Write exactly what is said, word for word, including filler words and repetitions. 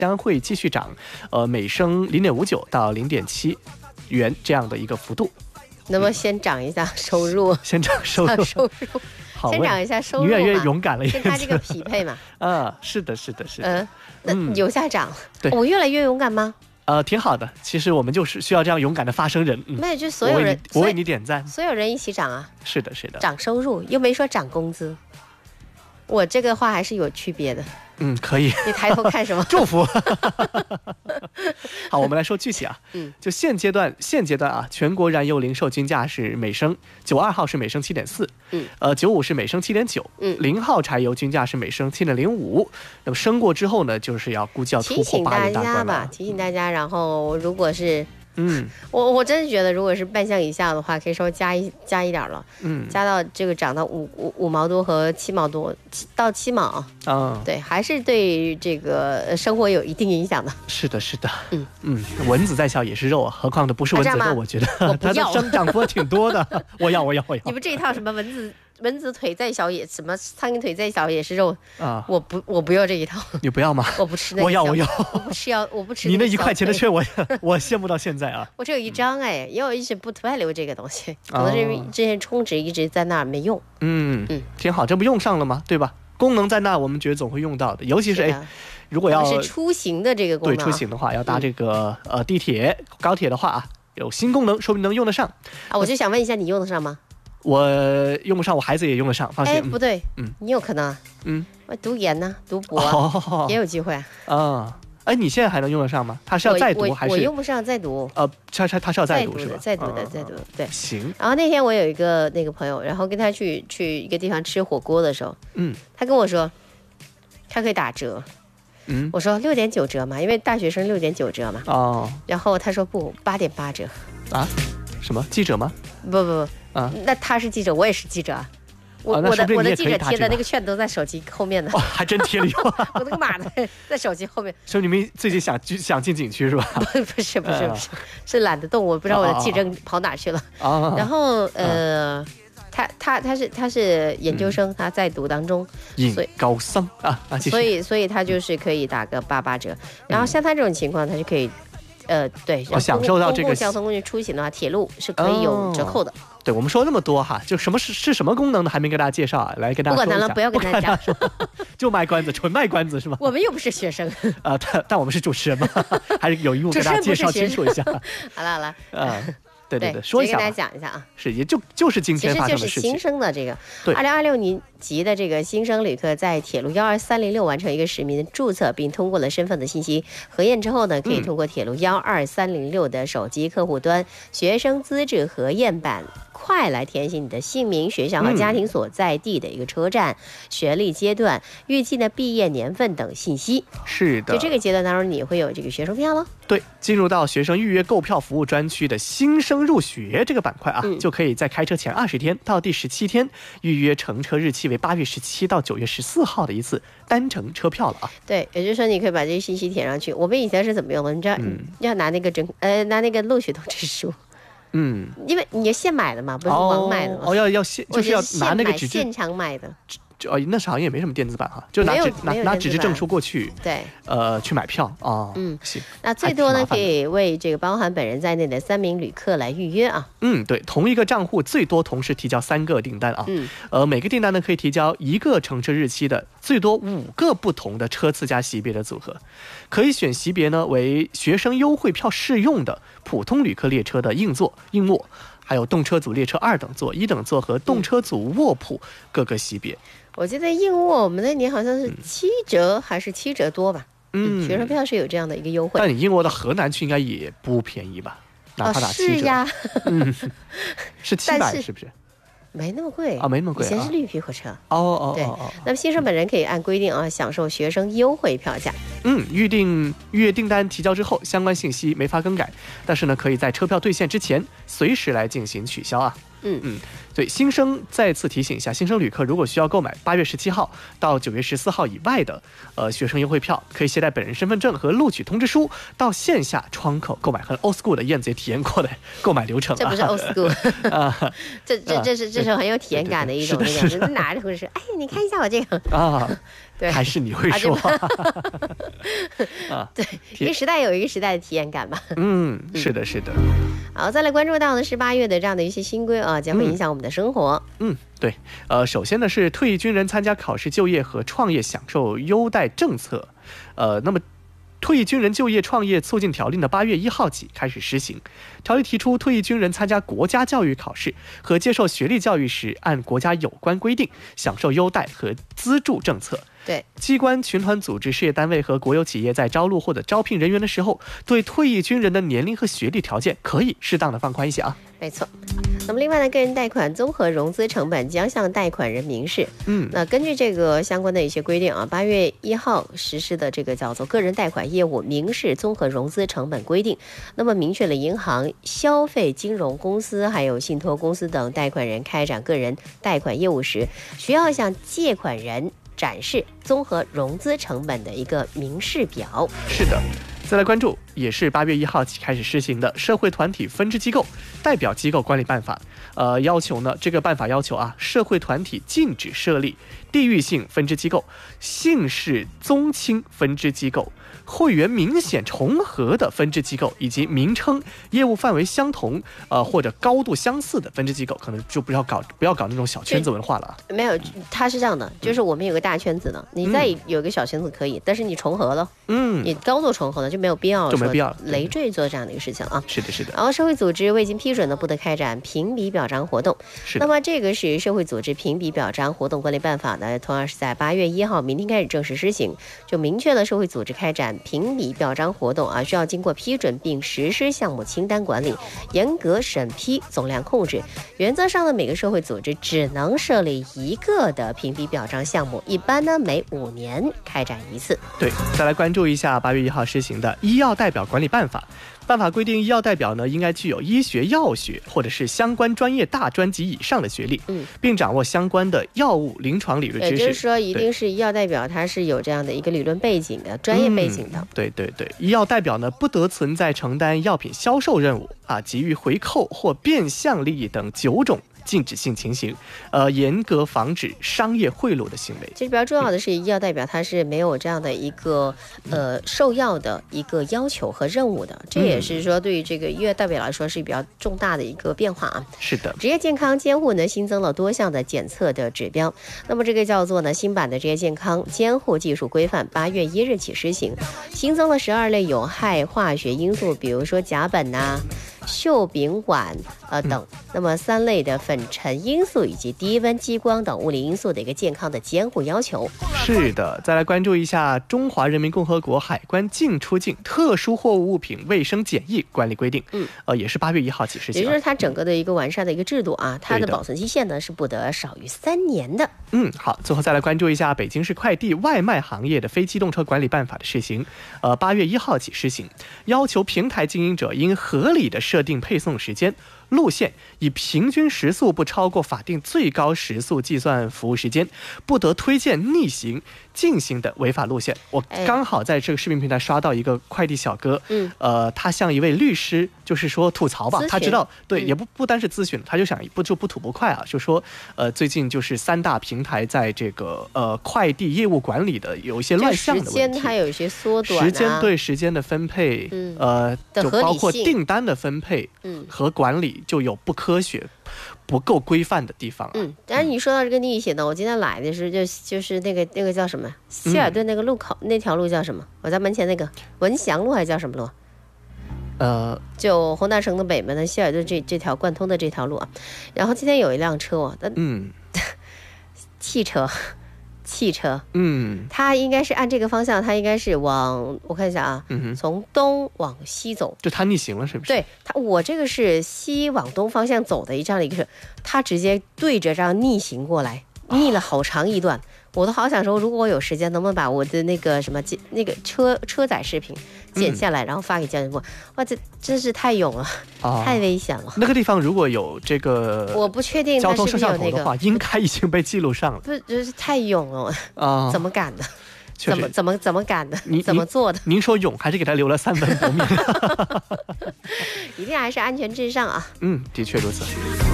将会继续涨，呃，每升零点五九到零点七元这样的一个幅度。 那么先涨一下收入， 先涨收入， 收入。先涨一下收入， 你越来越勇敢了， 跟他这个匹配嘛。 啊，是的，是的，是的。 嗯，那油价涨， 对， 我越来越勇敢吗？ 呃，挺好的。其实我们就是需要这样勇敢的发声人。 那、嗯、就所有人， 我为, 我为你点赞， 所有人一起涨啊。 是的，是的。 涨收入又没说涨工资，我这个话还是有区别的。 嗯，可以。 你抬头看什么？ 祝福。好，我们来说具体啊。 嗯， 就现阶段，现阶段啊，全国燃油零售均价是每升九二号是每升七点四， 嗯， 呃，九五是每升七点九， 嗯， 零号柴油均价是每升七点零五。那么升过之后呢，就是要估计要突破八元大关了。 提醒大家，然后如果是。 嗯， 我我真的觉得，如果是半项以下的话，可以稍微加一加一点了。 嗯， 加到这个涨到五五五毛多和七毛多，七到七毛啊。 嗯， 对，还是对这个生活有一定影响的。 是的，是的。 嗯嗯，蚊子再小也是肉啊，何况的不是蚊子肉，我觉得我不要它的生长幅挺多的。我要，我要，我要。 你们这一套什么蚊子？蚊子腿再小也什么苍蝇腿再小也是肉啊！我不我不要这一套， 你不要吗？ 我不吃那个， 我要我要， 我不吃要我不吃。 你那一块钱的券我我羡慕到现在啊！ 我这有一张哎，因为我一直不太留这个东西，可能是因为之前充值一直在那儿没用。 嗯嗯，挺好，这不用上了吗？对吧？功能在那，我们觉得总会用到的，尤其是哎，如果要是出行的这个功能， 对出行的话，要搭这个呃地铁、高铁的话啊，有新功能，说不定能用得上啊！我就想问一下，你用得上吗？ 我用不上，我孩子也用得上，放心。 哎，不对， 嗯， 你有可能， 嗯， 我读研呢，读博、 哦、 也有机会啊。哎，你现在还能用得上吗？他是要再读还是？ 我用不上再读。 呃，他他他是要再读是吧？ 再读的，再读的，对。 行。 然后那天我有一个那个朋友，然后跟他去去一个地方吃火锅的时候， 嗯， 他跟我说，他可以打折。 嗯， 我说六点九折嘛，因为大学生六点九折嘛。 哦。 然后他说不，八点八折。 啊？什么记者吗？ 不不不。 啊， 那他是记者，我也是记者啊。我、 啊、 我的我的记者贴的那个券都在手机后面呢。 哦，还真贴了哟！ 我那个码的在手机后面。 所以你们最近想想进景区是吧？ 不不是不是不是，是懒得动，我不知道我的记者跑哪去了。 啊、 然后呃，他他他是他是研究生，嗯、他在读当中， 所以高三啊啊， 所以所以他就是可以打个八八折。然后像他这种情况，他就可以。呃，对， 我、哦、享受到这个公共交通工具出行的话，铁路是可以有折扣的。哦、 对，我们说那么多哈，就什么是是什么功能的，还没跟大家介绍啊，来跟大家说一下。 不管谈了，不要跟大家讲， 就卖关子，纯卖关子是吗？ 我们又不是学生啊、呃，但但我们是主持人嘛，还是有义务跟大家介绍清楚一下。 好了好了， 啊、呃。对对对，说一下， 跟大家讲一下啊， 是也就就是今天发生的事情。 其实就是新生的这个， 对， 二零二六年级的这个新生旅客在铁路幺二三零六完成一个实名注册，并通过了身份的信息核验之后呢，可以通过铁路幺二三零六的手机客户端、嗯、学生资质核验板块来填写你的姓名、学校和家庭所在地的一个车站、嗯、学历阶段、预计的毕业年份等信息。 是的， 就这个阶段当中，你会有这个学生票了。 对，进入到学生预约购票服务专区的新生入学这个板块啊、嗯，就可以在开车前二十天到第十七天预约乘车日期为八月十七到九月十四号的一次单程车票了啊。 对，也就是说你可以把这些信息填上去。我们以前是怎么用的？你知道，嗯、要拿那个整呃拿那个录取通知书。 嗯， 因为你现买的嘛，不是网买的嘛。 哦，要要现就是要拿那个纸质现场买的。 哦，那时候好像也没什么电子版哈，就拿纸拿拿纸质证书过去， 对， 呃，去买票啊、哦。 嗯， 行。 那最多呢，可以为这个包含本人在内的三名旅客来预约啊。 嗯，对，同一个账户最多同时提交三个订单啊。 嗯， 呃，每个订单呢可以提交一个乘车日期的最多五个不同的车次加级别的组合，可以选级别呢为学生优惠票适用的普通旅客列车的硬座、硬卧，还有动车组列车二等座、一等座和动车组卧铺各个级别。 我记得硬卧我们那年好像是七折还是七折多吧，嗯，学生票是有这样的一个优惠。 但你硬卧到河南去应该也不便宜吧？哪怕打七折。 哦、是呀， 嗯，是七百是不是？ 没那么贵啊，没那么贵。 以前是绿皮火车。 哦哦， 对。那么新生本人可以按规定啊享受学生优惠票价。 嗯，预定预约订单提交之后，相关信息没法更改，但是呢，可以在车票兑现之前随时来进行取消啊。 嗯嗯，对，新生再次提醒一下，新生旅客如果需要购买八月十七号到九月十四号以外的呃学生优惠票，可以携带本人身份证和录取通知书到线下窗口购买。很 old school 的燕子也体验过的购买流程、啊， 这不是 old school 啊， 这这这是这是很有体验感的一种那个，拿着或者是哎，你看一下我这个啊。 对， 还是你会说话？ 啊，对，一个时代有一个时代的体验感吧。 嗯，是的，是的。 好，再来关注到的是八月的这样的一些新规啊，将会影响我们的生活。 嗯，对，呃，首先呢是退役军人参加考试、就业和创业享受优待政策，呃，那么。退役军人就业创业促进条例呢，八月一号起开始实行。条例提出，退役军人参加国家教育考试和接受学历教育时，按国家有关规定享受优待和资助政策。 对， 机关、群团组织、事业单位和国有企业在招录或者招聘人员的时候，对退役军人的年龄和学历条件可以适当的放宽一些啊。 没错。那么另外呢，个人贷款综合融资成本将向贷款人明示。 嗯， 那根据这个相关的一些规定啊，八月一号实施的这个叫做个人贷款业务明示综合融资成本规定，那么明确了银行、消费金融公司还有信托公司等贷款人开展个人贷款业务时，需要向借款人展示综合融资成本的一个明示表。 是的。再来关注，也是八月一号起开始施行的社会团体分支机构代表机构管理办法。呃，要求呢，这个办法要求啊，社会团体禁止设立地域性分支机构、姓氏宗亲分支机构、会员明显重合的分支机构，以及名称、业务范围相同，呃或者高度相似的分支机构，可能就不要搞不要搞那种小圈子文化了啊。 没有，它是这样的，就是我们有个大圈子的，你再有个小圈子可以，但是你重合了，嗯，你高度重合了就没有必要， 就没必要累赘做这样的一个事情啊。 是的，是的。 然后社会组织未经批准的，不得开展评比表彰活动。 是的。 那么这个是社会组织评比表彰活动管理办法呢，同样是在八月一号明天开始正式施行，就明确了社会组织开展评比表彰活动啊，需要经过批准并实施项目清单管理，严格审批，总量控制。原则上呢，每个社会组织只能设立一个的评比表彰项目，一般呢每五年开展一次。 对，再来关注一下八月一号施行的医药代表管理办法。办法规定，医药代表呢应该具有医学、药学或者是相关专业大专及以上的学历，嗯，并掌握相关的药物临床理论知识。 也就是说，一定是医药代表，他是有这样的一个理论背景的、专业背景的。 嗯、对对对，医药代表呢不得存在承担药品销售任务啊、给予回扣或变相利益等九种禁止性情形，呃，严格防止商业贿赂的行为。 其实比较重要的是，医药代表他是没有这样的一个呃受药的一个要求和任务的，这也是说对于这个医药代表来说是比较重大的一个变化啊。 是的。 职业健康监护呢新增了多项的检测的指标，那么这个叫做呢新版的职业健康监护技术规范，八月一日起施行，新增了十二类有害化学因素，比如说甲苯呐、啊。溴丙烷呃等，那么三类的粉尘因素以及低温激光等物理因素的一个健康的监护要求。 是的，再来关注一下中华人民共和国海关进出境特殊货物物品卫生检疫管理规定，嗯，呃，也是八月一号起施行， 也就是它整个的一个完善的一个制度啊，它的保存期限呢是不得少于三年的。 嗯，好，最后再来关注一下北京市快递外卖行业的非机动车管理办法的施行，呃，八月一号起施行，要求平台经营者应合理的设定配送时间、路线，以平均时速不超过法定最高时速计算服务时间，不得推荐逆行、进行的违法路线。我刚好在这个视频平台刷到一个快递小哥，嗯，呃，他向一位律师就是说吐槽吧，他知道，对，嗯、也不不单是咨询，他就想不就不吐不快啊，就说，呃，最近就是三大平台在这个呃快递业务管理的有一些乱象的问题， 时间它有一些缩短、啊， 时间对时间的分配，嗯，呃，就包括订单的分配，嗯，和管理就有不科学、不够规范的地方、啊。 嗯，但是你说到这个逆行呢，我今天来的时候就就是那个那个叫什么希尔顿那个路口、嗯、那条路叫什么？我在门前那个文祥路还是叫什么路？ 呃， 就红大城的北门的希尔顿这这条贯通的这条路啊。然后今天有一辆车哦，嗯，汽车。汽车，嗯，它应该是按这个方向，它应该是往我看一下啊，嗯、从东往西走， 就它逆行了，是不是？ 对，它我这个是西往东方向走的一这样的一个是，它直接对着这样逆行过来，逆了好长一段。我都好想说，如果我有时间，能不能把我的那个什么那个车车载视频剪下来，嗯、然后发给交警部？哇，这真是太勇了，哦、太危险了。 那个地方如果有这个， 我不确定交通摄像头的话，应该已经被记录上了。 不是，就是太勇了啊！怎么敢的？ 怎么怎么怎么敢的？怎么做的？ 您说勇，还是给他留了三分不灭？ 一定还是安全至上啊！ 嗯，的确如此。